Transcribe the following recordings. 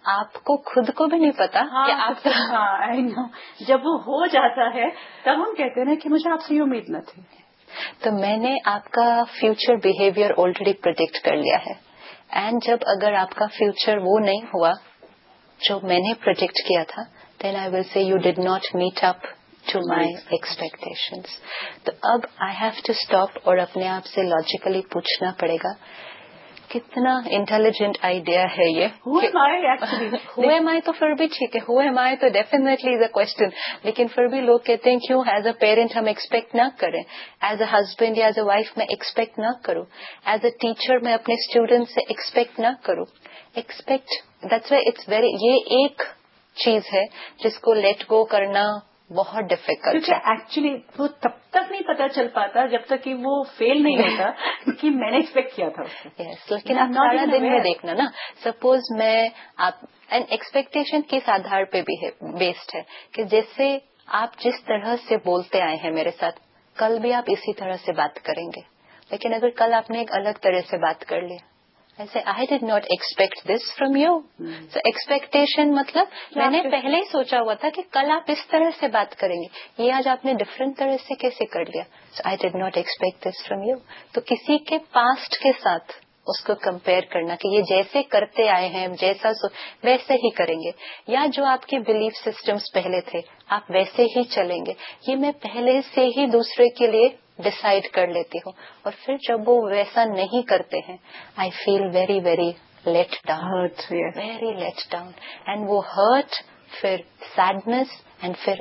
आपको खुद को भी नहीं पता कि आपका आई नो, जब वो हो जाता है तब हम कहते हैं ना कि मुझे आपसे ये उम्मीद न थी। तो मैंने आपका फ्यूचर बिहेवियर ऑलरेडी प्रेडिक्ट कर लिया है, एंड जब अगर आपका फ्यूचर वो नहीं हुआ जो मैंने प्रेडिक्ट किया था, then I will say you did not meet up to my expectations. तो अब आई हैव टू स्टॉप और अपने आप से लॉजिकली पूछना पड़ेगा कितना इंटेलिजेंट आइडिया है ये। Who am I actually? Who am I तो फिर भी ठीक है, Who am I तो डेफिनेटली इज अ क्वेश्चन, लेकिन फिर भी लोग कहते हैं क्यों एज अ पेरेंट हम एक्सपेक्ट ना करें, एज अ हस्बैंड या एज अ वाइफ मैं एक्सपेक्ट ना करूं, एज अ टीचर मैं अपने स्टूडेंट से एक्सपेक्ट ना करूं। Expect, that's why it's very, ये एक चीज है जिसको लेट गो करना बहुत डिफिकल्ट है। एक्चुअली वो तब तक नहीं पता चल पाता जब तक कि वो फेल नहीं होता कि मैंने एक्सपेक्ट किया था उससे। यस, लेकिन आप सारा दिन में देखना ना, सपोज मैं आप एंड एक्सपेक्टेशन किस आधार पे भी है बेस्ड है कि जैसे आप जिस तरह से बोलते आए हैं मेरे साथ, कल भी आप इसी तरह से बात करेंगे, लेकिन अगर कल आपने एक अलग तरह से बात कर लिया, ऐसे I did not expect this from you. So expectation मतलब मैंने पहले ही सोचा हुआ था कि कल आप इस तरह से बात करेंगे, ये आज आपने डिफरेंट तरह से कैसे कर लिया। सो I did not expect this from you. तो किसी के पास्ट के साथ उसको कंपेयर करना कि ये जैसे करते आए हैं जैसा वैसे ही करेंगे, या जो आपके बिलीफ सिस्टम्स पहले थे आप वैसे ही चलेंगे, ये मैं पहले से ही दूसरे के लिए डिसाइड कर लेती हूँ, और फिर जब वो वैसा नहीं करते हैं I feel very very let down, very let down, and वो हर्ट, फिर सैडनेस, एंड फिर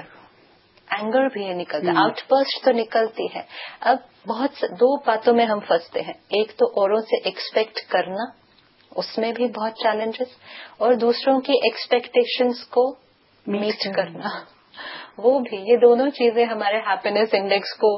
एंगर भी है निकलता, आउटबर्स्ट तो निकलती है। अब दो बातों में हम फंसते हैं, एक तो औरों से एक्सपेक्ट करना, उसमें भी बहुत चैलेंजेस, और दूसरों की एक्सपेक्टेशंस को मीट करना, वो भी, ये दोनों चीजें हमारे हैप्पीनेस इंडेक्स को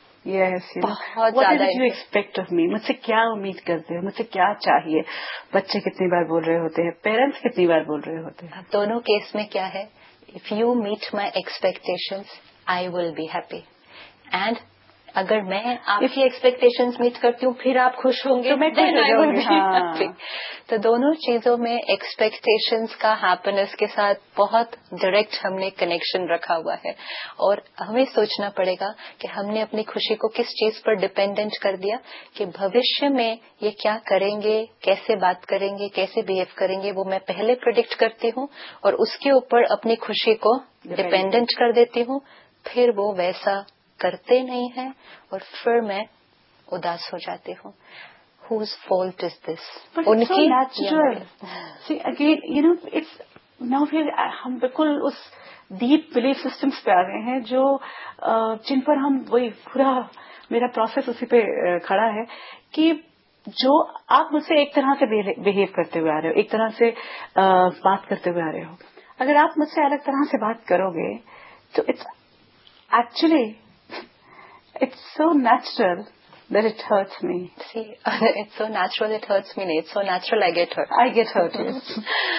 बहुत ज्यादा। यू एक्सपेक्ट ऑफ मी, मुझसे क्या उम्मीद करते हो, मुझसे क्या चाहिए। बच्चे कितनी बार बोल रहे होते हैं, पेरेंट्स कितनी बार बोल रहे होते हैं। अब दोनों केस में क्या है, if you meet my expectations I will be happy, and अगर मैं आपकी एक्सपेक्टेशंस मीट करती हूँ फिर आप खुश होंगे तो मैं खुश हो जाऊंगी। तो दोनों चीजों में एक्सपेक्टेशंस का हैप्पीनेस के साथ बहुत डायरेक्ट हमने कनेक्शन रखा हुआ है, और हमें सोचना पड़ेगा कि हमने अपनी खुशी को किस चीज पर डिपेंडेंट कर दिया, कि भविष्य में ये क्या करेंगे, कैसे बात करेंगे, कैसे बिहेव करेंगे, वो मैं पहले प्रेडिक्ट करती हूँ और उसके ऊपर अपनी खुशी को डिपेंडेंट कर देती हूँ, फिर वो वैसा करते नहीं है और फिर मैं उदास हो जाती हूँ। Whose fault is this? उनकी natural. See again, you know, it's now फिर हम बिल्कुल उस डीप बिलीफ सिस्टम्स पे आ गए हैं जो जिन पर हम वही पूरा मेरा प्रोसेस उसी पे खड़ा है कि जो आप मुझसे एक तरह से बिहेव करते हुए आ रहे हो, एक तरह से बात करते हुए आ रहे हो, अगर आप मुझसे अलग तरह से बात करोगे तो it's actually it's so natural that it hurts me. See, it's so natural it hurts me. It's so natural I get hurt. I get hurt, yes.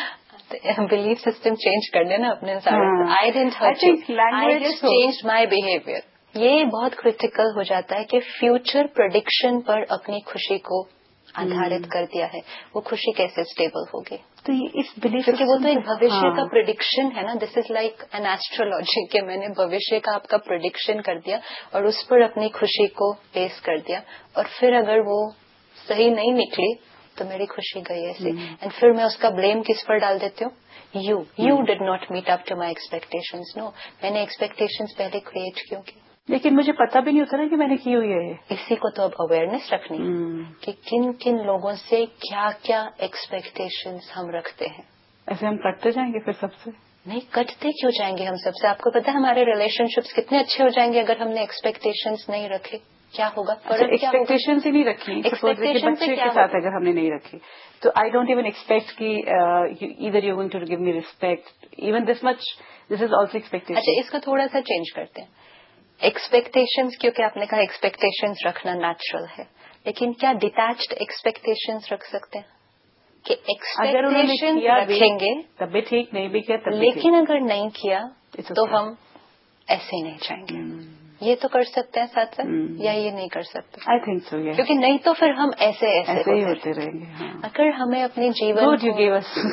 Belief system change करने ना अपने सारे. I didn't hurt you. I just changed my behavior. ये बहुत critical हो जाता है कि future prediction पर अपनी खुशी को आधारित कर दिया है, वो खुशी कैसे स्टेबल होगी। तो ये इस बिलीफ, क्योंकि वो तो एक भविष्य का प्रेडिक्शन है ना, this is like an astrology के मैंने भविष्य का आपका प्रेडिक्शन कर दिया और उस पर अपनी खुशी को बेस कर दिया, और फिर अगर वो सही नहीं निकली तो मेरी खुशी गई ऐसे, एंड फिर मैं उसका ब्लेम किस पर डाल देती हूँ, you did not meet up to my expectations. No, मैंने एक्सपेक्टेशंस पहले क्रिएट क्यों की, लेकिन मुझे पता भी नहीं होता ना कि मैंने की हुई है। इसी को तो अब अवेयरनेस रखनी है कि किन किन लोगों से क्या क्या एक्सपेक्टेशंस हम रखते हैं। ऐसे हम कटते जाएंगे फिर सबसे? नहीं, कटते क्यों जाएंगे हम सबसे? आपको पता है हमारे रिलेशनशिप्स कितने अच्छे हो जाएंगे अगर हमने एक्सपेक्टेशंस नहीं रखे। क्या होगा? एक्सपेक्टेशंस ही नहीं रखी, एक्सपेक्टेशन बच्चे के साथ अगर हमने नहीं रखी तो आई डोंट इवन एक्सपेक्ट कि either you going to give me respect, even this much, this is also expectation. अच्छा, इसको थोड़ा सा चेंज करते हैं। एक्सपेक्टेशंस, क्योंकि आपने कहा एक्सपेक्टेशंस रखना नेचुरल है, लेकिन क्या डिटैच्ड एक्सपेक्टेशंस रख सकते हैं कि एक्सपेक्टेशंस रखेंगे तब भी ठीक, नहीं भी किया तब भी, लेकिन अगर नहीं किया तो हम ऐसे ही नहीं जाएंगे। ये तो कर सकते हैं साथ साथ, या ये नहीं कर सकते? आई थिंक सो, क्योंकि नहीं तो फिर हम ऐसे ही होते रहेंगे। अगर हमें अपने जीवन